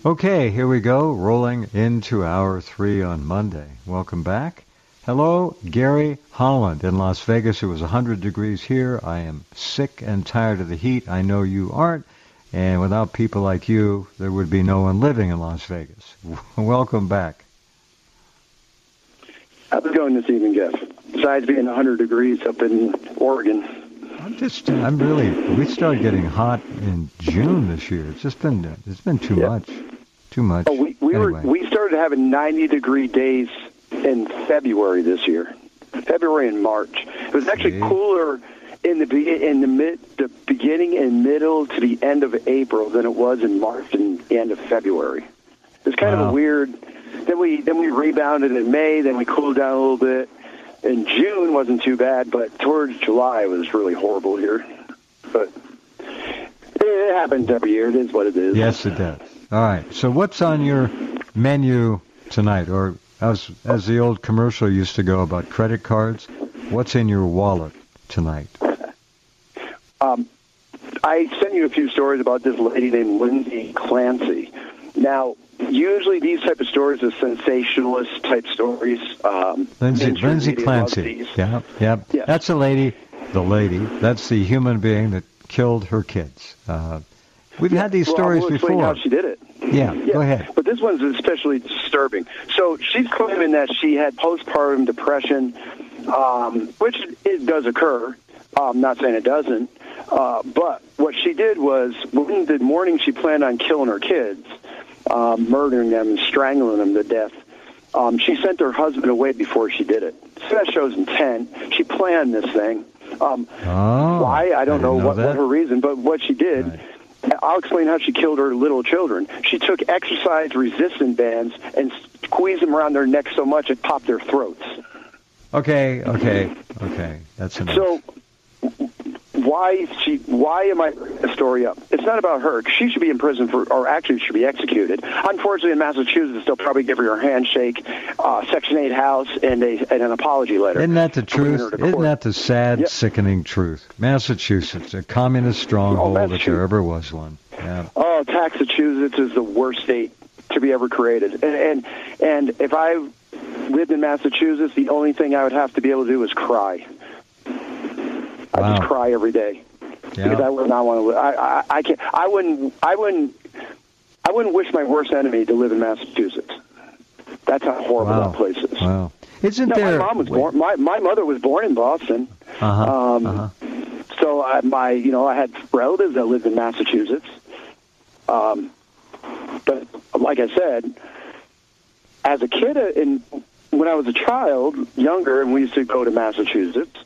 Okay, here we go, rolling into hour 3 on Monday. Welcome back. Hello, Gary Holland in Las Vegas. It was 100 degrees here. I am sick and tired of the heat. I know you aren't. And without people like you, there would be no one living in Las Vegas. Welcome back. How's it going this evening, Jeff? Besides being 100 degrees up in Oregon. We started getting hot in June this year. It's been too much. Too much. Oh, we started having 90-degree days in February this year. February and March. It was actually cooler in the beginning and middle to the end of April than it was in March and the end of February. It's kind of a weird. Then we rebounded in May. Then we cooled down a little bit. In June wasn't too bad, but towards July it was really horrible here. But it happens every year. It is what it is. Yes, it does. All right. So what's on your menu tonight? Or as the old commercial used to go about credit cards, what's in your wallet tonight? I sent you a few stories about this lady named Lindsay Clancy. Now, usually these type of stories are sensationalist type stories. Lindsay Clancy. Yeah. That's the lady. That's the human being that killed her kids. We've had these stories before. Explain how she did it. Yeah, go ahead. But this one's especially disturbing. So she's claiming that she had postpartum depression, which it does occur. I'm not saying it doesn't. But what she did was, when the morning she planned on killing her kids, murdering them and strangling them to death, she sent her husband away before she did it. So that shows intent. She planned this thing. Why? I don't know what her reason, but what she did... Right. I'll explain how she killed her little children. She took exercise-resistant bands and squeezed them around their necks so much it popped their throats. Okay. That's enough. So why am I bringing the story up? It's not about her. She should be in prison or actually should be executed. Unfortunately, in Massachusetts, they'll probably give her a handshake, Section 8 house, and an apology letter. Isn't that the truth? Isn't that the sad, sickening truth? Massachusetts, a communist stronghold if there ever was one. Yeah. Oh, Massachusetts is the worst state to be ever created. And if I lived in Massachusetts, the only thing I would have to be able to do is cry. I just cry every day because I would not want to live. I can't. I wouldn't wish my worst enemy to live in Massachusetts. That's how horrible that place is. Wow. Isn't there? My mom was born. My mother was born in Boston. So I had relatives that lived in Massachusetts. But like I said, as a kid, when I was a child, younger, and we used to go to Massachusetts.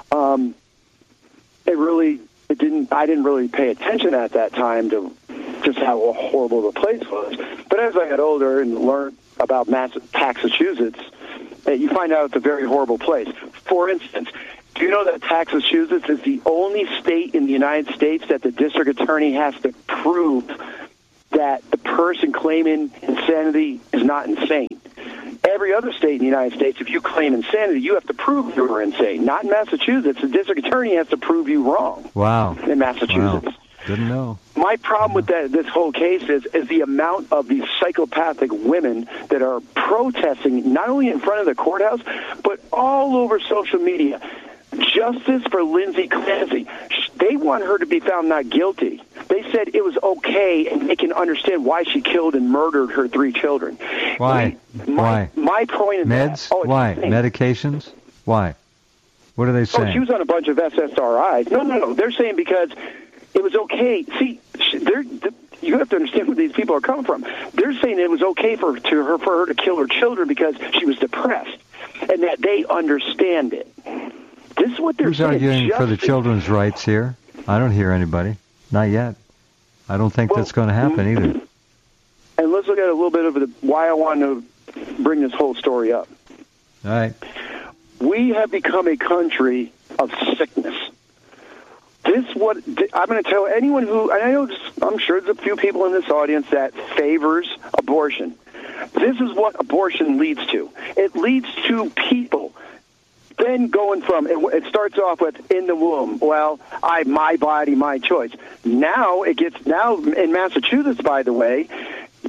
I didn't really pay attention at that time to just how horrible the place was. But as I got older and learned about Massachusetts, you find out it's a very horrible place. For instance, do you know that Massachusetts is the only state in the United States that the district attorney has to prove that the person claiming insanity is not insane? Every other state in the United States, if you claim insanity, you have to prove you were insane. Not in Massachusetts. The district attorney has to prove you wrong. Wow. In Massachusetts. Wow. Didn't know. My problem with this whole case is the amount of these psychopathic women that are protesting, not only in front of the courthouse, but all over social media. Justice for Lindsay Clancy. They want her to be found not guilty. They said it was okay, and they can understand why she killed and murdered her 3 children. Why? My point is meds? Why? Medications? Why? What are they saying? Oh, she was on a bunch of SSRIs. No. They're saying because it was okay. See, you have to understand where these people are coming from. They're saying it was okay for her to kill her children because she was depressed, and that they understand it. This is what they're saying. Who's arguing for the children's rights here? I don't hear anybody. Not yet. I don't think that's going to happen either. And let's look at a little bit of why I want to bring this whole story up. All right. We have become a country of sickness. I'm going to tell anyone who, and I'm sure there's a few people in this audience that favors abortion. This is what abortion leads to. It leads to people then going from, it starts off with in the womb. Well, my body, my choice. Now in Massachusetts, by the way,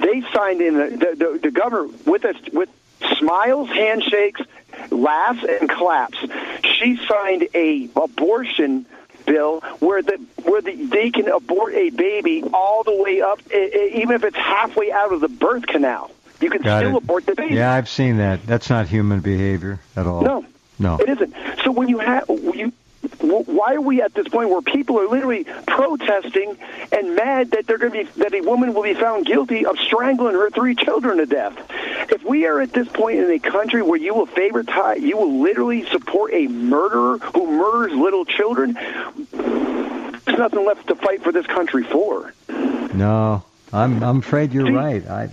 They signed in the government with smiles, handshakes, laughs, and claps. She signed a abortion bill where they can abort a baby all the way up, even if it's halfway out of the birth canal. You can still abort the baby. Yeah, I've seen that. That's not human behavior at all. No, it isn't. So when why are we at this point where people are literally protesting and mad that that a woman will be found guilty of strangling her 3 children to death? If we are at this point in a country where you will literally support a murderer who murders little children, there's nothing left to fight for this country for. No, I'm afraid you're right. I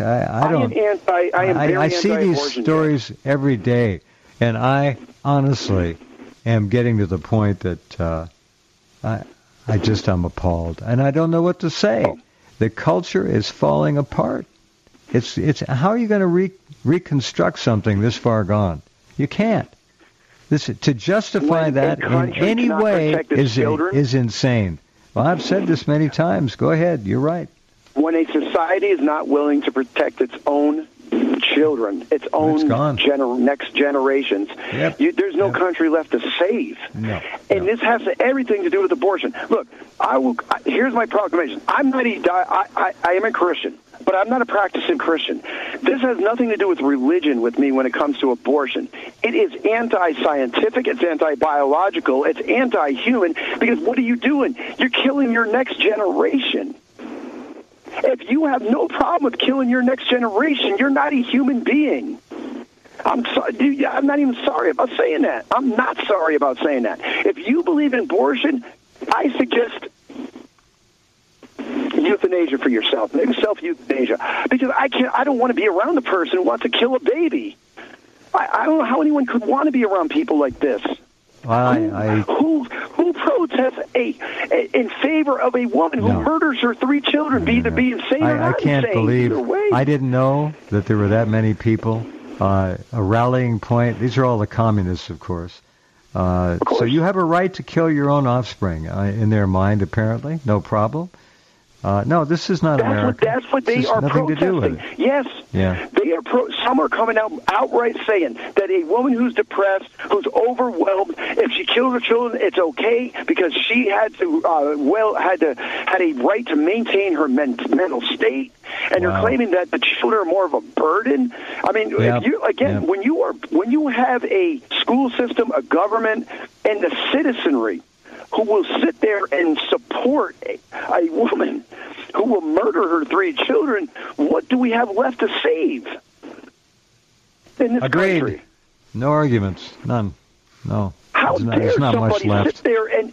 see these stories every day, and I honestly am getting to the point that I'm appalled, and I don't know what to say. The culture is falling apart. It's how are you going to reconstruct something this far gone? You can't. To justify that in any way is insane. Well, I've said this many times. Go ahead. You're right. When a society is not willing to protect its own children, its own next generations, there's no country left to save. And this has everything to do with abortion. Look, here's my proclamation. I am a Christian, but I'm not a practicing Christian. This has nothing to do with religion with me when it comes to abortion. It is anti-scientific, it's anti-biological, it's anti-human, because what are you doing? You're killing your next generation. If you have no problem with killing your next generation, you're not a human being. I'm sorry, dude, I'm not even sorry about saying that. I'm not sorry about saying that. If you believe in abortion, I suggest euthanasia for yourself, maybe self-euthanasia, because I don't want to be around the person who wants to kill a baby. I don't know how anyone could want to be around people like this. Who protests in favor of a woman who murders her 3 children, be insane or not I can't insane, believe. either way. I didn't know that there were that many people. A rallying point. These are all the communists, of course. So you have a right to kill your own offspring in their mind, apparently. No problem. No, this is not America. That's what they are protesting. To do with it. Yes. Yeah. They are some are coming out outright saying that a woman who's depressed, who's overwhelmed, if she kills her children, it's okay because she had a right to maintain her mental state. And they're claiming that the children are more of a burden. I mean, when you have a school system, a government, and the citizenry who will sit there and support a woman who will murder her 3 children, what do we have left to save in this country? No arguments. None. No. How dare somebody sit there and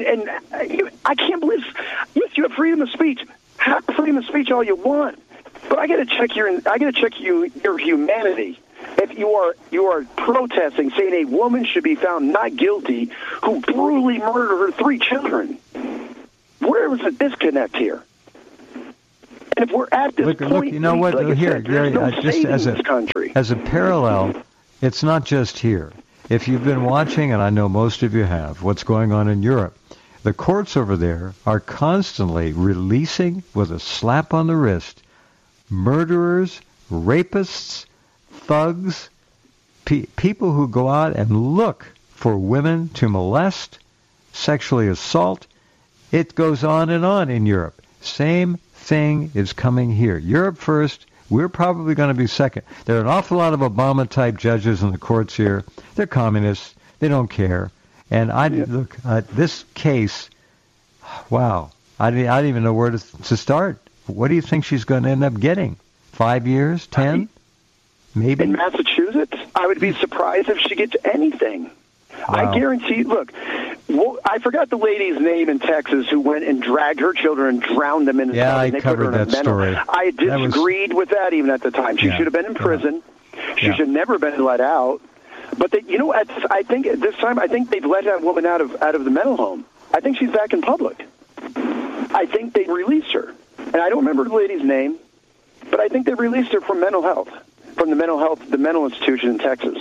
I can't believe, yes, you have freedom of speech. Have freedom of speech all you want, but I got to check your humanity. If you are protesting, saying a woman should be found not guilty who brutally murdered her 3 children, where was the disconnect here? And if we're at this point, you know what? Here, there's no saving this country. As a parallel, it's not just here. If you've been watching, and I know most of you have, what's going on in Europe, the courts over there are constantly releasing, with a slap on the wrist, murderers, rapists, thugs, people who go out and look for women to molest, sexually assault. It goes on in Europe. Same thing is coming here. Europe first. We're probably going to be second. There are an awful lot of Obama-type judges in the courts here. They're communists. They don't care. And look, this case, wow, I didn't even know where to start. What do you think she's going to end up getting? 5 years? 10? Maybe? In Massachusetts, I would be surprised if she gets anything. Wow. I guarantee, look, I forgot the lady's name in Texas who went and dragged her children and drowned them in the tub. Yeah, I covered that story. I disagreed with that even at the time. She should have been in prison. She should never have been let out. But I think at this time, I think they've let that woman out of the mental home. I think she's back in public. I think they released her. And I don't remember the lady's name, but I think they released her from mental health, from the mental institution in Texas.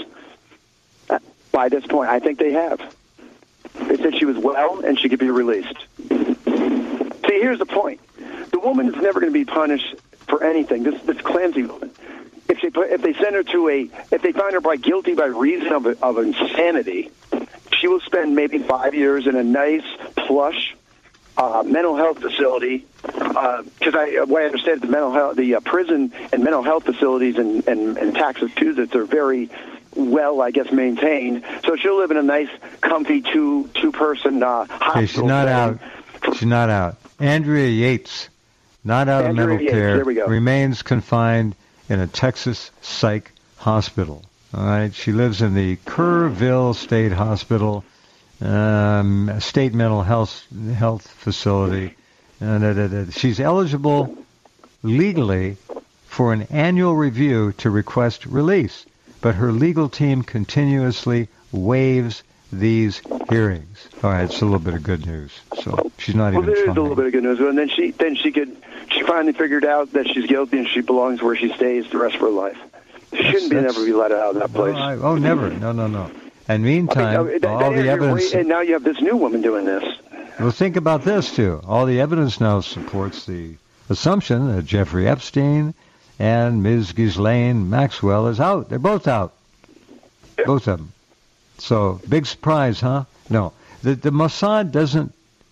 By this point, I think they have. They said she was well and she could be released. See, here's the point. The woman is never going to be punished for anything. This Clancy woman. If they send her if they find her guilty by reason of insanity, she will spend maybe 5 years in a nice, plush mental health facility. Because what I understand, the prison and mental health facilities in Massachusetts are very well, I guess, maintained. So she'll live in a nice, comfy two-person hospital. Okay, she's not out. She's not out. Andrea Yates, not out of mental care, remains confined in a Texas psych hospital. All right, she lives in the Kerrville State Hospital, state mental health facility. She's eligible legally for an annual review to request release, but her legal team continuously waives these hearings. All right, it's a little bit of good news. So she's not even trying. There is a little bit of good news, and then she finally figured out that she's guilty and she belongs where she stays the rest of her life. She shouldn't never be let out of that place. Never. No. And meantime, all the evidence. And now you have this new woman doing this. Well, think about this too. All the evidence now supports the assumption that Jeffrey Epstein and Ms. Ghislaine Maxwell is out. They're both out. Both of them. So, big surprise, huh? No. The Mossad doesn't...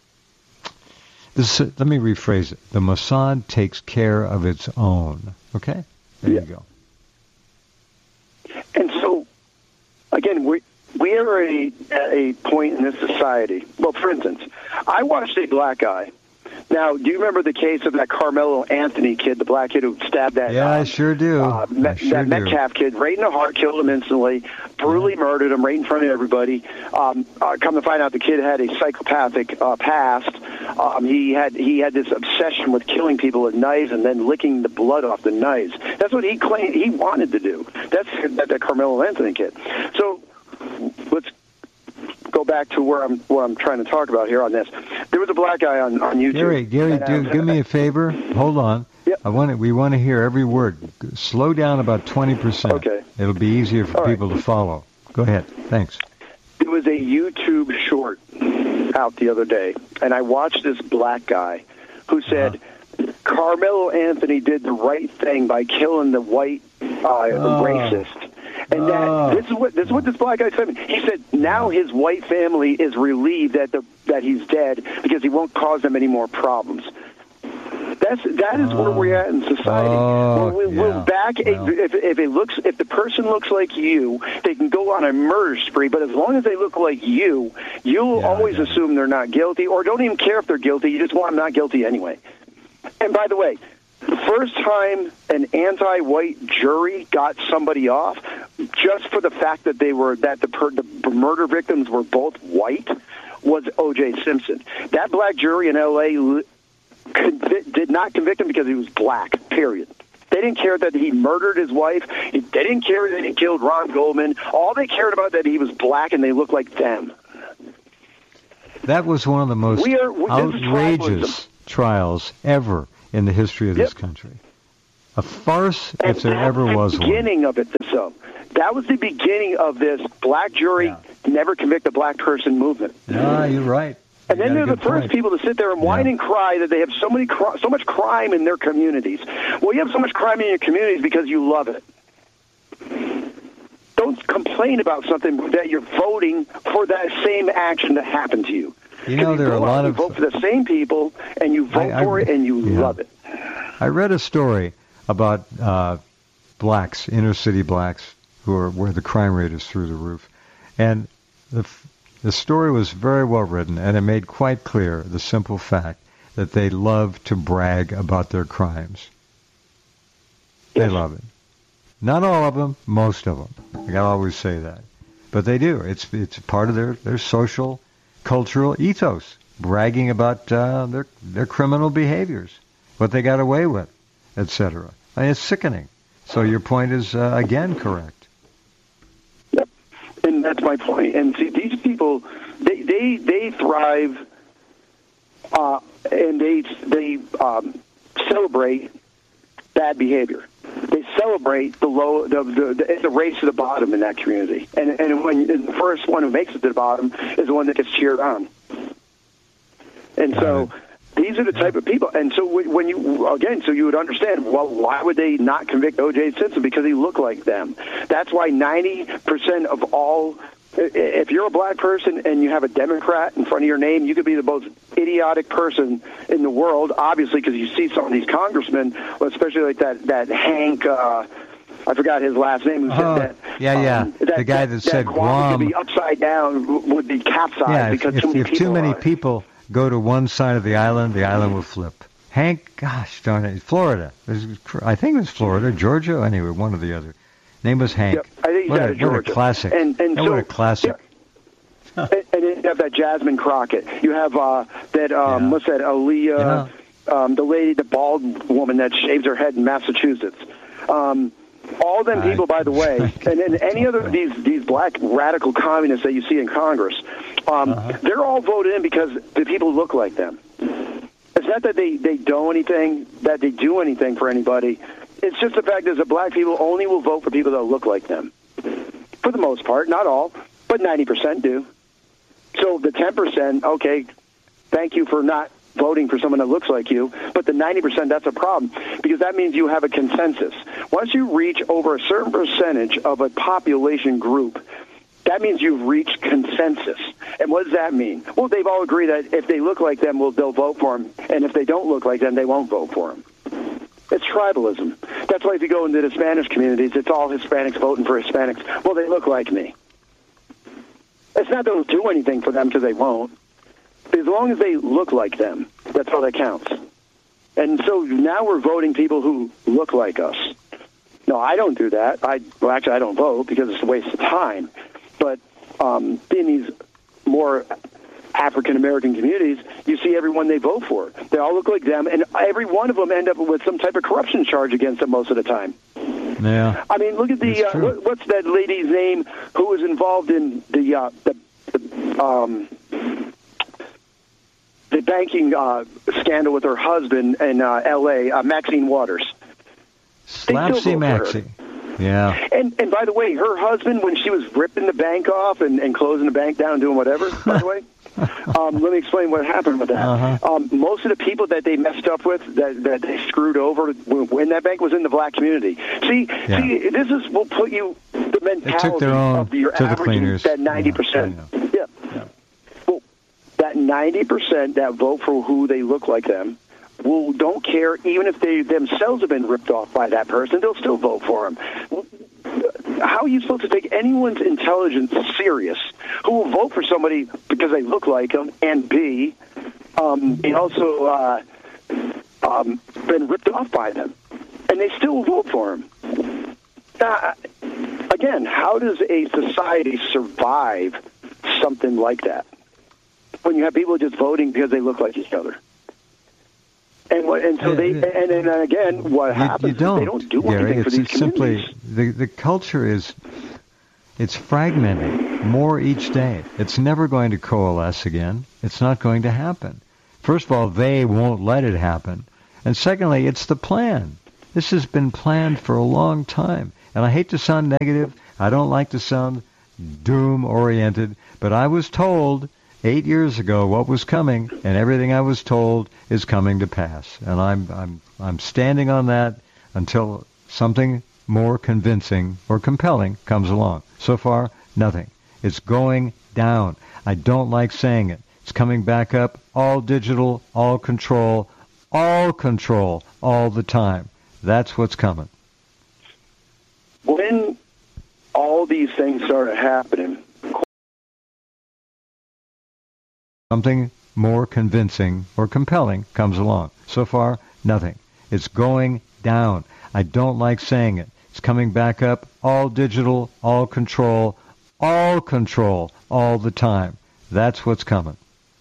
let me rephrase it. The Mossad takes care of its own. Okay? There you go. And so, again, we are at a point in this society. Well, for instance, I watched a black guy. Now, do you remember the case of that Carmelo Anthony kid, the black kid who stabbed that? Yeah, I sure do. That Metcalf kid, right in the heart, killed him instantly, brutally murdered him right in front of everybody. Come to find out, the kid had a psychopathic past. He had this obsession with killing people with knives and then licking the blood off the knives. That's what he claimed he wanted to do. That's that Carmelo Anthony kid. So let's go back to what I'm trying to talk about here on this. There was a black guy on YouTube. Gary, do me a favor. Hold on. Yep. We want to hear every word. Slow down about 20%. Okay. It'll be easier for people to follow. Go ahead. Thanks. There was a YouTube short out the other day, and I watched this black guy who said Carmelo Anthony did the right thing by killing the white racist. And this is what this black guy said. He said now his white family is relieved that he's dead because he won't cause them any more problems. That is where we're at in society. We're back. If the person looks like you, they can go on a murder spree. But as long as they look like you'll always assume they're not guilty, or don't even care if they're guilty. You just want them not guilty anyway. And by the way, the first time an anti-white jury got somebody off, just for the fact that the murder victims were both white, was O.J. Simpson. That black jury in L.A. did not convict him because he was black, period. They didn't care that he murdered his wife. They didn't care that he killed Ron Goldman. All they cared about that he was black and they looked like them. That was one of the most outrageous trials ever in the history of this country. A farce, if there ever was one. That was the beginning of this black jury never convict a black person movement. Yeah, you're right. And then they're the first people to sit there and whine and cry that they have so much crime in their communities. Well, you have so much crime in your communities because you love it. Don't complain about something that you're voting for that same action to happen to you. You know, there are a lot of... You vote for the same people, and you vote for it, and you love it. I read a story about blacks, inner city blacks, where the crime rate is through the roof. And the story was very well written, and it made quite clear the simple fact that they love to brag about their crimes. They love it. Not all of them, most of them. I gotta always say that. But they do. It's part of their social, cultural ethos, bragging about their criminal behaviors, what they got away with, etc. I mean, it's sickening. So your point is, again, correct. Yep. And that's my point. And see, these people, they thrive, and they celebrate bad behavior. They celebrate the race to the bottom in that community, and when the first one who makes it to the bottom is the one that gets cheered on. And so These are the type of people. And so when so you would understand, well, why would they not convict O.J. Simpson? Because he looked like them. That's why 90% of all, if you're a black person and you have a Democrat in front of your name, you could be the most idiotic person in the world, obviously, because you see some of these congressmen, especially like that Hank, I forgot his last name. Who said that, the guy that said Guam could be upside down, would be capsized because if too many people go to one side of the island will flip. Hank, gosh darn it, Florida. I think it was Florida, Georgia, anyway, one or the other. Name was Hank. Yep, I think he's out of Georgia. What a classic. What a classic. Yeah. And then you have that Jasmine Crockett. You have what's that, Aaliyah, the lady, the bald woman that shaves her head in Massachusetts. All them people, by the way, and then any other of these black radical communists that you see in Congress, they're all voted in because the people look like them. It's not that they do anything for anybody. It's just the fact is that black people only will vote for people that look like them. For the most part, not all, but 90% do. So the 10%, okay, thank you for not voting for someone that looks like you, but the 90%, that's a problem, because that means you have a consensus. Once you reach over a certain percentage of a population group, that means you've reached consensus. And what does that mean? Well, they've all agreed that if they look like them, they'll vote for them, and if they don't look like them, they won't vote for them. It's tribalism. That's why if you go into the Spanish communities, it's all Hispanics voting for Hispanics. Well, they look like me. It's not that they'll do anything for them because they won't. As long as they look like them, that's all that counts. And so now we're voting people who look like us. No, I don't do that. I don't vote because it's a waste of time. But in these more African-American communities, you see everyone they vote for. They all look like them, and every one of them end up with some type of corruption charge against them most of the time. Yeah. I mean, look at what's that lady's name who was involved in the banking scandal with her husband in L.A., Maxine Waters. Slapsy Maxie. Yeah. And by the way, her husband, when she was ripping the bank off and closing the bank down, doing whatever, by the way, let me explain what happened with that. Most of the people that they messed up with, that they screwed over when that bank was in the black community. See, this will put you the mentality of your average, that 90%. Yeah. Well, that 90% that vote for who they look like them don't care, even if they themselves have been ripped off by that person, they'll still vote for them. How are you supposed to take anyone's intelligence serious who will vote for somebody because they look like them, and B, they also been ripped off by them, and they still vote for them? Again, how does a society survive something like that when you have people just voting because they look like each other? And so then again, what happens? They don't do anything for these communities. Simply the culture it's fragmenting more each day. It's never going to coalesce again. It's not going to happen. First of all, they won't let it happen, and secondly, it's the plan. This has been planned for a long time. And I hate to sound negative. I don't like to sound doom-oriented, but I was told 8 years ago what was coming, and everything I was told is coming to pass. And I'm standing on that until something more convincing or compelling comes along. So far, nothing. It's going down. I don't like saying it. It's coming back up. All digital, all control, all the time. That's what's coming. When all these things started happening, something more convincing or compelling comes along. So far, nothing. It's going down. I don't like saying it. It's coming back up. All digital, all control, all the time. That's what's coming.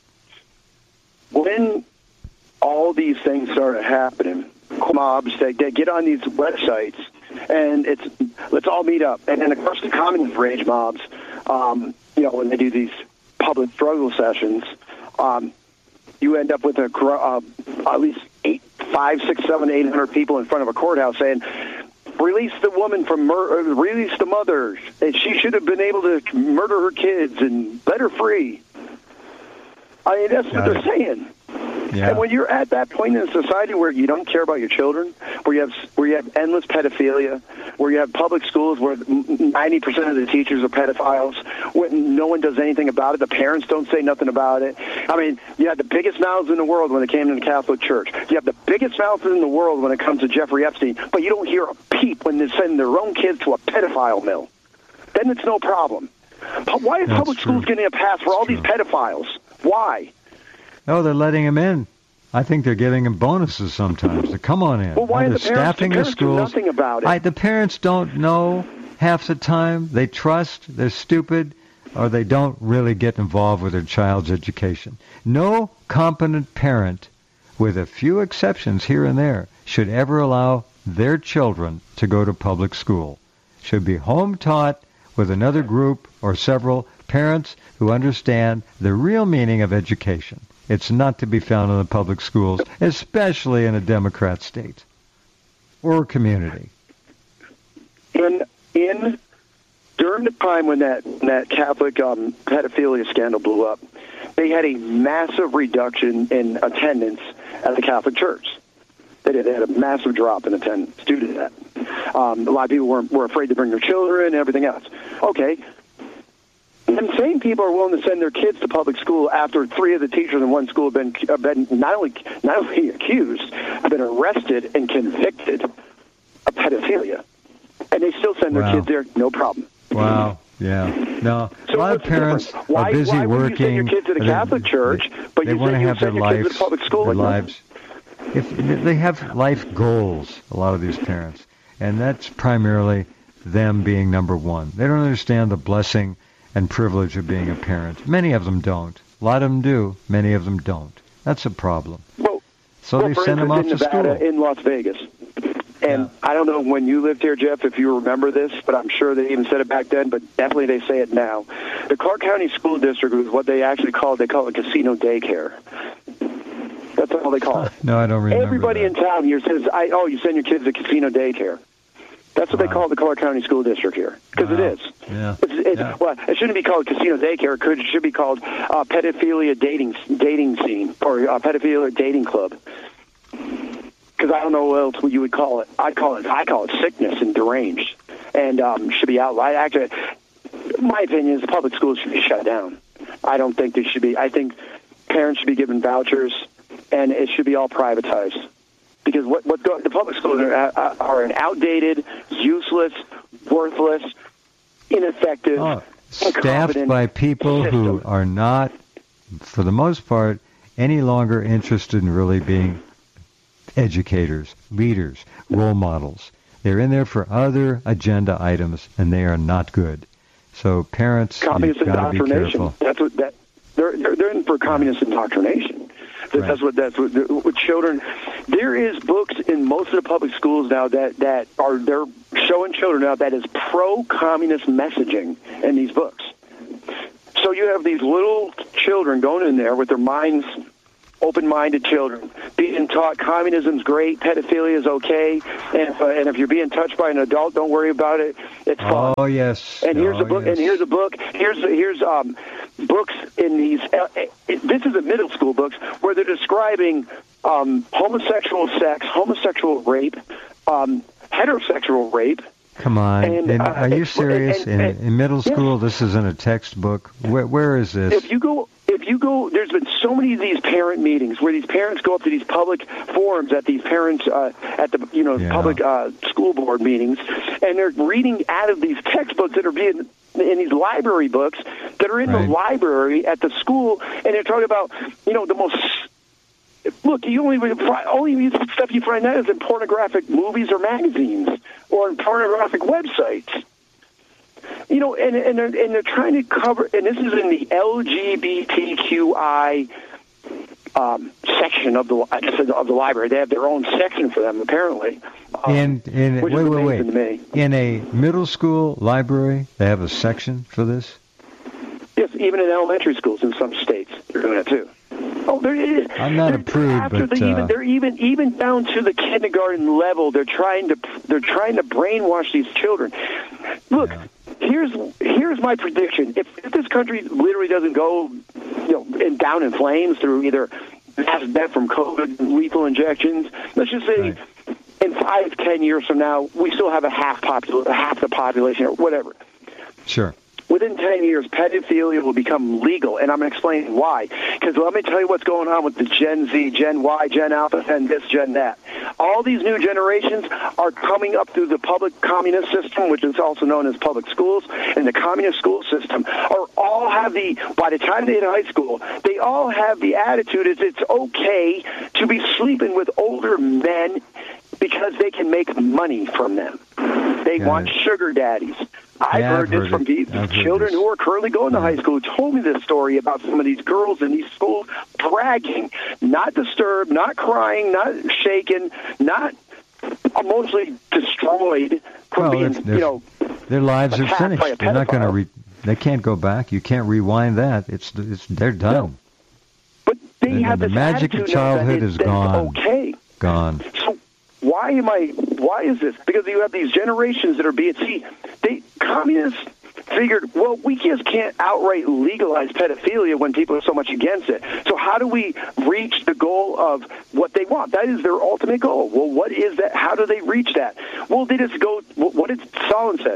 When all these things started happening, mobs that get on these websites, and let's all meet up. And then, of course, the communist rage mobs, when they do these public struggle sessions, you end up with at least 800 people in front of a courthouse saying, release the woman from release the mother. She should have been able to murder her kids and let her free. I mean, that's what they're saying. Yeah. And when you're at that point in society where you don't care about your children, where you have endless pedophilia, where you have public schools where 90% of the teachers are pedophiles, when no one does anything about it, the parents don't say nothing about it. I mean, you had the biggest mouths in the world when it came to the Catholic Church. You have the biggest mouths in the world when it comes to Jeffrey Epstein, but you don't hear a peep when they send their own kids to a pedophile mill. Then it's no problem. But why are public schools getting a pass for all these pedophiles? Why? Oh, they're letting them in. I think they're giving them bonuses sometimes to come on in. Well, why are they're the parents, staffing the schools. do nothing about it? The parents don't know half the time. They trust. They're stupid, or they don't really get involved with their child's education. No competent parent, with a few exceptions here and there, should ever allow their children to go to public school. Should be home taught with another group or several parents who understand the real meaning of education. It's not to be found in the public schools, especially in a Democrat state or community. During the time when that Catholic pedophilia scandal blew up, they had a massive reduction in attendance at the Catholic Church. They had a massive drop in attendance due to that. A lot of people were afraid to bring their children and everything else. Okay. And same people are willing to send their kids to public school after 3 of the teachers in one school have been not only accused, have been arrested and convicted of pedophilia. And they still send their kids there, no problem. Wow. Yeah. No, so a lot of parents are busy why working. You send your kids to the Catholic Church, but you send your kids to public school? Their lives. If they have life goals, a lot of these parents, and that's primarily them being number one. They don't understand the blessing and privilege of being a parent. Many of them don't. A lot of them do. Many of them don't. That's a problem. So they send them off to school. In Las Vegas. And I don't know when you lived here, Jeff, if you remember this, but I'm sure they even said it back then, but definitely they say it now. The Clark County School District was what they actually called, they call it casino daycare. That's all they call it. No, I don't remember. Everybody in town here says, you send your kids to casino daycare. That's what they call the Clark County School District here, because it is. Yeah. Well, it shouldn't be called casino daycare. It should be called pedophilia dating scene or pedophilia dating club. Because I don't know what else you would call it. I call it sickness and deranged, and should be outlawed. Actually, my opinion is the public schools should be shut down. I don't think they should be. I think parents should be given vouchers, and it should be all privatized. Because the public schools are an outdated, useless, worthless, ineffective, staffed by people who are not, for the most part, any longer interested in really being educators, leaders, role models. They're in there for other agenda items, and they are not good. So parents, you've got to be careful. That's what they're in for communist indoctrination. That's what children. There is books in most of the public schools now that are they're showing children now that is pro-communist messaging in these books. So you have these little children going in there with their minds, open-minded children, being taught communism's great, pedophilia is okay, and if you're being touched by an adult, don't worry about it. It's fun. Oh yes. And here's a book. Yes. And here's a book. Here's books in these. This is the middle school books where they're describing homosexual sex, homosexual rape, heterosexual rape. Come on. And are you serious? In middle school, this isn't a textbook. Where is this? If you go, there's been so many of these parent meetings where these parents go up to these public forums at these parents at the public school board meetings, and they're reading out of these textbooks that are being in these library books that are in the library at the school, and they're talking about the most. Look, the only stuff you find that is in pornographic movies or magazines or in pornographic websites. And they're trying to cover, and this is in the LGBTQI section of the library. They have their own section for them, apparently. Wait. In a middle school library, they have a section for this? Yes, even in elementary schools in some states, they're doing that too. Oh, there is. I'm not a prude, but they're even down to the kindergarten level. They're trying to brainwash these children. Look, here's my prediction. If this country literally doesn't go, down in flames through either mass death from COVID, lethal injections. Let's just say in 5-10 years from now, we still have half the population or whatever. Sure. Within 10 years, pedophilia will become legal, and I'm going to explain why. Because let me tell you what's going on with the Gen Z, Gen Y, Gen Alpha, and this, Gen that. All these new generations are coming up through the public communist system, which is also known as public schools, and the communist school system, by the time they hit high school, they all have the attitude is it's okay to be sleeping with older men because they can make money from them. They want sugar daddies. I've heard this from these children who are currently going to high school who told me this story about some of these girls in these schools bragging, not disturbed, not crying, not shaken, not emotionally destroyed from being, their lives are finished. They're not going to they can't go back. You can't rewind that. They're done. No. But they have the this magic of childhood is gone. Okay. Gone. So why is this? Because you have these generations that are communists figured, well, we just can't outright legalize pedophilia when people are so much against it. So how do we reach the goal of what they want? That is their ultimate goal. Well, what is that? How do they reach that? Well, they just go, what did Stalin said?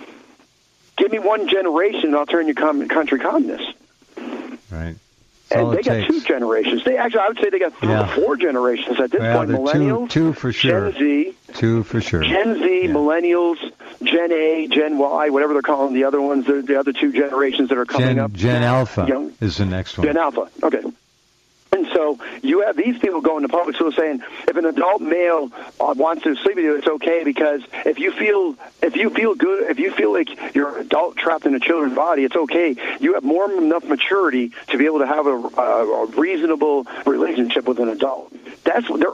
Give me one generation and I'll turn your country communist. Right. And they got 2 generations. I would say they got 3 or 4 generations at this point. Millennials, two for sure. Gen Z, 2 for sure. Gen Z, Millennials, Gen A, Gen Y, whatever they're calling the other ones. The other 2 generations that are coming up. Gen Alpha is the next one. Gen Alpha. Okay. And so you have these people going to public school saying, if an adult male wants to sleep with you, it's okay because if you feel good, if you feel like you're an adult trapped in a children's body, it's okay. You have more than enough maturity to be able to have a reasonable relationship with an adult. That's what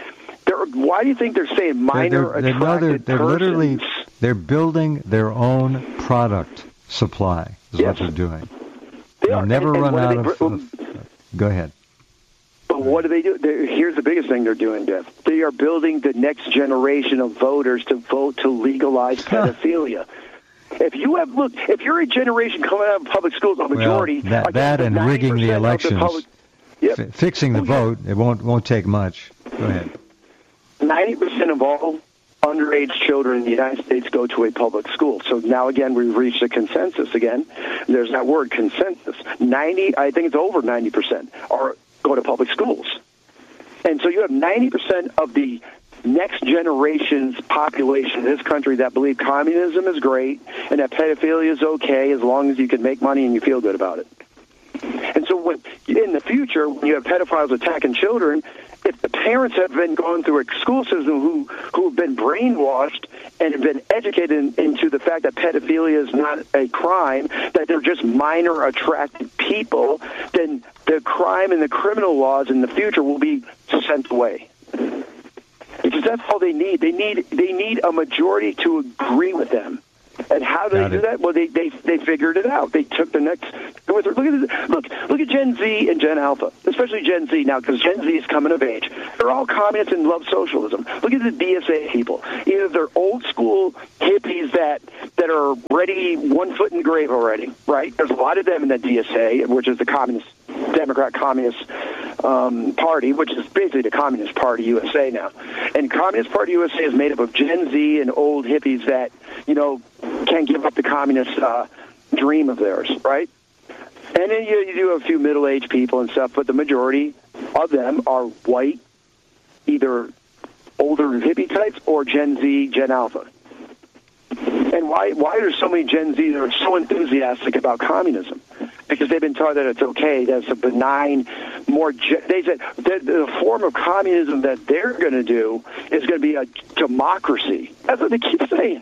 why do you think they're saying minor attracted persons? They're building their own product supply is what they're doing. They'll never run out of... Go ahead. But what do they do? Here's the biggest thing they're doing, Jeff. They are building the next generation of voters to vote to legalize pedophilia. If you're a generation coming out of public schools, a majority... that and rigging the elections, fixing the vote, it won't take much. Go ahead. 90% of all underage children in the United States go to a public school. So now, again, we've reached a consensus again. There's that word, consensus. I think it's over 90% go to public schools. And so you have 90% of the next generation's population in this country that believe communism is great and that pedophilia is okay as long as you can make money and you feel good about it. And so in the future, when you have pedophiles attacking children, if the parents have been going through a school system who have been brainwashed and have been educated into the fact that pedophilia is not a crime, that they're just minor attracted people, then the crime and the criminal laws in the future will be sent away. Because that's all they need. They need a majority to agree with them. And how do they do that? Well, they figured it out. They took the next. Look at Gen Z and Gen Alpha, especially Gen Z now, because Gen Z is coming of age. They're all communists and love socialism. Look at the DSA people. Either they're old school hippies that are ready, 1 foot in the grave already, right? There's a lot of them in the DSA, which is the Democrat Communist Party, which is basically the Communist Party USA now. And Communist Party USA is made up of Gen Z and old hippies that, can't give up the communist dream of theirs, right? And then you do have a few middle-aged people and stuff, but the majority of them are white, either older hippie types or Gen Z, Gen Alpha. And why are so many Gen Z that are so enthusiastic about communism? Because they've been taught that it's okay, that's a benign, they said the form of communism that they're going to do is going to be a democracy. That's what they keep saying.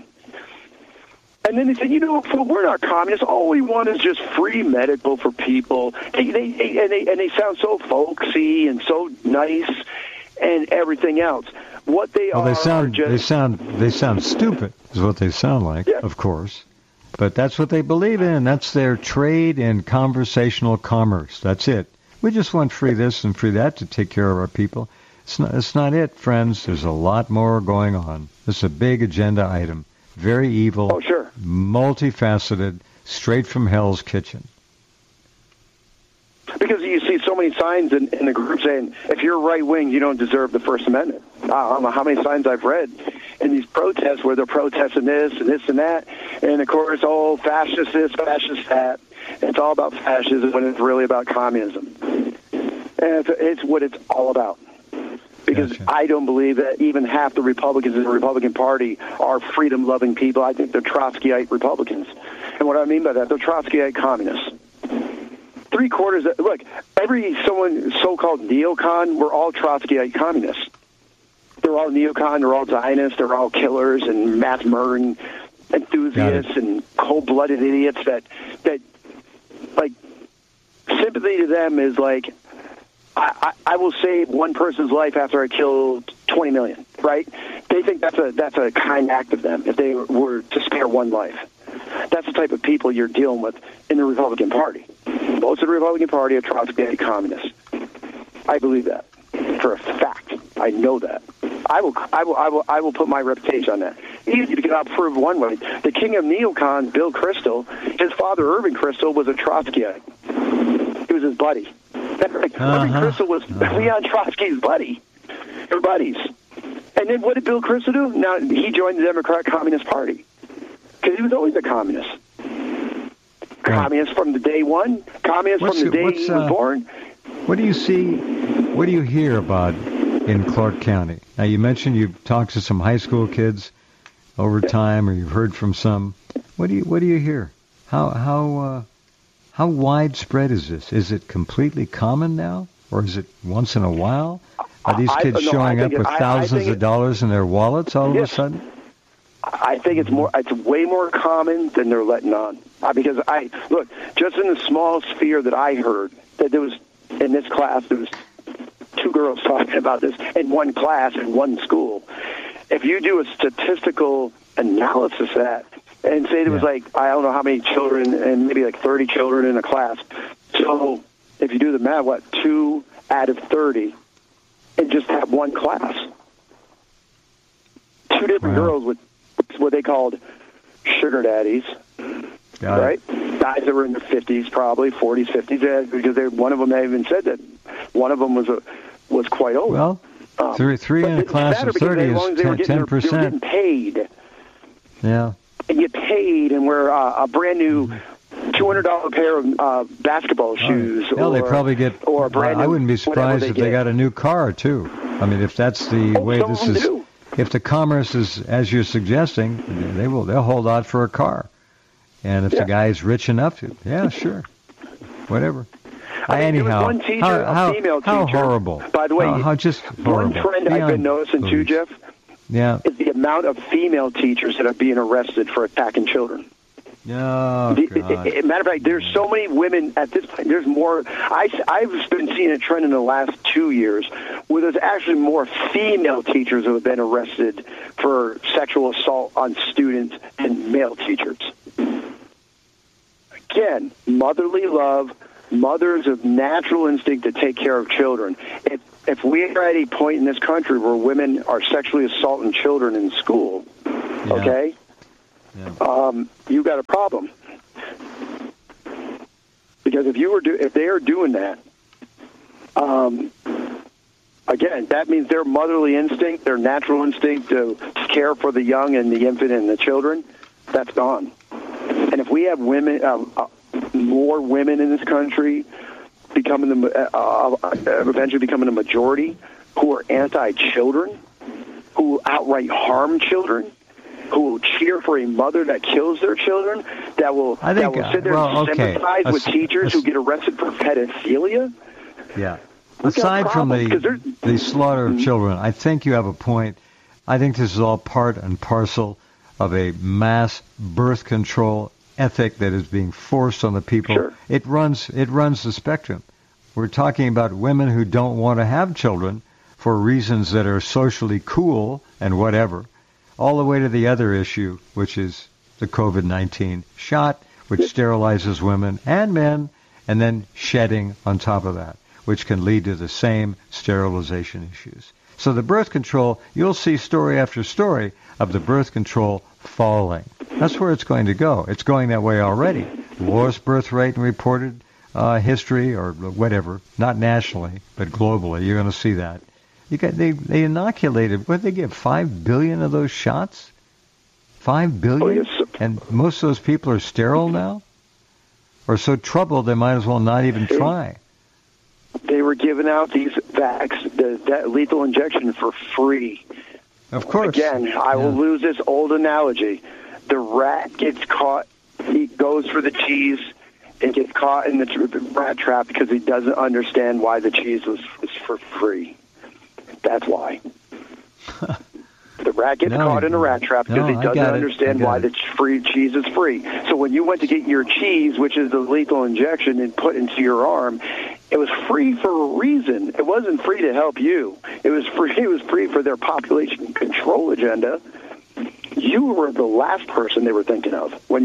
And then they said, we're not communists. All we want is just free medical for people. And they sound so folksy and so nice and everything else. What they they sound stupid is what they sound like, of course. But that's what they believe in. That's their trade in conversational commerce. That's it. We just want free this and free that to take care of our people. It's not it, friends. There's a lot more going on. This is a big agenda item. Very evil. Oh, sure. Multifaceted, straight from Hell's Kitchen. Because you see so many signs in the group saying, if you're right-wing, you don't deserve the First Amendment. I don't know how many signs I've read in these protests where they're protesting this and this and that. And, of course, fascist this, fascist that. It's all about fascism when it's really about communism. And it's what it's all about. Because Gotcha. I don't believe that even half the Republicans in the Republican Party are freedom-loving people. I think they're Trotskyite Republicans. And what I mean by that, they're Trotskyite communists. Look, someone so-called neocon, we're all Trotskyite communists. They're all neocon, they're all Zionists, they're all killers and mass murdering enthusiasts and cold-blooded idiots that like, sympathy to them is like, I will save one person's life after I kill 20 million, right? They think that's a kind act of them if they were to spare one life. That's the type of people you're dealing with in the Republican Party. Most of the Republican Party are Trotskyite communists. I believe that for a fact. I know that. I will put my reputation on that. Easy to get out prove one way. The king of neocons, Bill Kristol, his father, Irving Kristol, was a Trotskyite. He was his buddy. Irving Kristol was Leon Trotsky's buddy. They're buddies. And then what did Bill Kristol do? Now, he joined the Democratic Communist Party. Because he was always a communist. Communist from the day one. Communist from the day he was born. What do you see, what do you hear about in Clark County? Now, you mentioned you've talked to some high school kids over time, or you've heard from some. What do you hear? How widespread is this? Is it completely common now, or is it once in a while? Are these kids showing up with thousands of dollars in their wallets all of a sudden? I think it's way more common than they're letting on. Because look, just in the small sphere that I heard, that there was, in this class, there was 2 girls talking about this in one class in one school. If you do a statistical analysis of that, and say there was like, I don't know how many children, and maybe like 30 children in a class. So if you do the math, 2 out of 30, and just have one class. 2 different girls with what they called sugar daddies, right? Guys that were in their 50s, probably 40s, 50s, because one of them even said that one of them was quite old. Well, three in a class of 30 is 10%. They were getting paid. Yeah. And get paid and wear a brand new $200 pair of basketball shoes. Well, they probably get. Or a brand new, I wouldn't be surprised if they got a new car too. I mean, if that's the way this is. Do. If the commerce is as you're suggesting, they'll hold out for a car. And if the guy is rich enough to, sure, whatever. Anyhow, there was one teacher, a female teacher. How horrible! By the way, how just horrible. One trend I've been noticing too, Jeff. Yeah. Is the amount of female teachers that are being arrested for attacking children. Oh, God. Matter of fact, there's so many women at this point. There's more. I've been seeing a trend in the last 2 years where there's actually more female teachers who have been arrested for sexual assault on students than male teachers. Again, motherly love, mothers of natural instinct to take care of children. If we are at a point in this country where women are sexually assaulting children in school, okay? Yeah. You got a problem, because if they are doing that, again, that means their motherly instinct, their natural instinct to care for the young and the infant and the children, that's gone. And if we have women, more women in this country eventually becoming a majority, who are anti-children, who outright harm children, who will cheer for a mother that kills their children, that will sit there and sympathize with teachers who get arrested for pedophilia. Yeah. Aside from the slaughter of children, I think you have a point. I think this is all part and parcel of a mass birth control ethic that is being forced on the people. Sure. It runs the spectrum. We're talking about women who don't want to have children for reasons that are socially cool and whatever, all the way to the other issue, which is the COVID-19 shot, which sterilizes women and men, and then shedding on top of that, which can lead to the same sterilization issues. So the birth control, you'll see story after story of the birth control falling. That's where it's going to go. It's going that way already. Lowest birth rate reported history or whatever, not nationally, but globally, you're going to see that. They inoculated, what did they give, 5 billion of those shots? 5 billion? Oh, yes. And most of those people are sterile now? Or so troubled they might as well not even try. They were giving out these that lethal injection for free. Of course. Again, I will lose this old analogy. The rat gets caught, he goes for the cheese, and gets caught in the rat trap because he doesn't understand why the cheese was for free. That's why. The rat gets caught in a rat trap because he doesn't understand why the free cheese is free. So when you went to get your cheese, which is the lethal injection, and put into your arm, it was free for a reason. It wasn't free to help you. It was free. It was free for their population control agenda. You were the last person they were thinking of when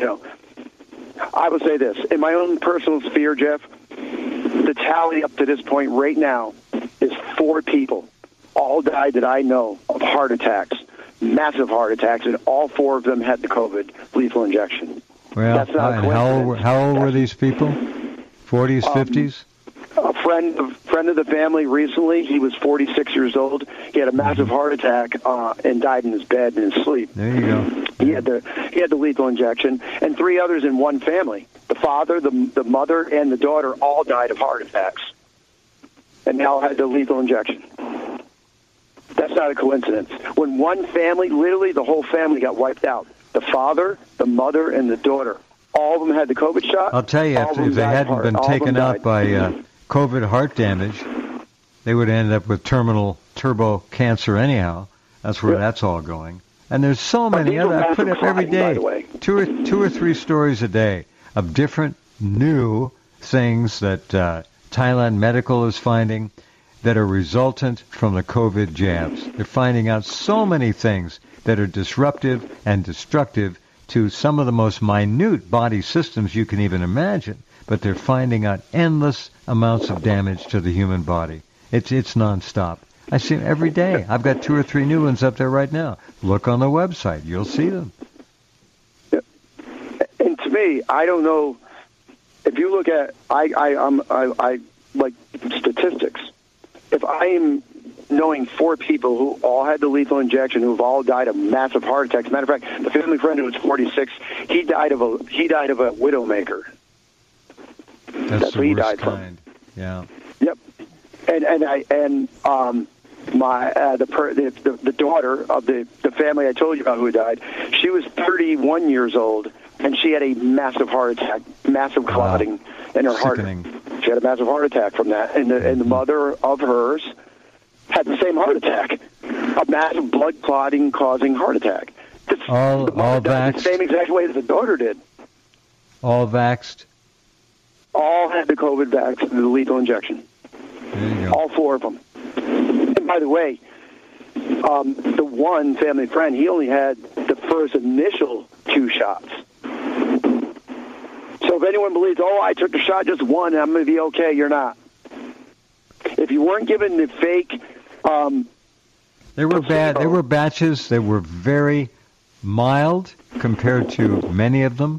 I will say this. In my own personal sphere, Jeff, the tally up to this point right now is 4 people. All died that I know of heart attacks, massive heart attacks, and all 4 of them had the COVID lethal injection. Well, that's not a coincidence. How old were these people? 40s, 50s? A friend of the family recently, he was 46 years old. He had a massive heart attack and died in his bed in his sleep. There you go. He had the lethal injection, and 3 others in one family. The father, the mother, and the daughter all died of heart attacks, and they all had the lethal injection. That's not a coincidence. When one family, literally the whole family got wiped out. The father, the mother, and the daughter. All of them had the COVID shot. I'll tell you, if they hadn't been taken out by COVID heart damage, they would have ended up with terminal turbo cancer anyhow. That's where that's all going. And there's so many other. I put up every day, two or three stories a day of different new things that Thailand Medical is finding that are resultant from the COVID jabs. They're finding out so many things that are disruptive and destructive to some of the most minute body systems you can even imagine, but they're finding out endless amounts of damage to the human body. It's nonstop. I see them every day. I've got 2 or 3 new ones up there right now. Look on the website. You'll see them. And to me, I don't know, if you look at, I like statistics. If I am knowing 4 people who all had the lethal injection, who've all died of massive heart attacks. Matter of fact, the family friend who was 46, he died of a widowmaker. That's what he worst died kind. from. Yeah. Yep. The daughter of the family I told you about who died, she was 31 years old, and she had a massive heart attack, massive clotting in her heart. She had a massive heart attack from that, and the mother of hers had the same heart attack, a massive blood clotting causing heart attack. All vaxxed? The same exact way as the daughter did. All vaxxed? All had the COVID vaccine, the lethal injection. There you go. All 4 of them. And by the way, the one family friend, he only had the first initial 2 shots. So if anyone believes, I took the shot just one, and I'm going to be okay, you're not. If you weren't given the fake... they were bad. They were batches. They were very mild compared to many of them.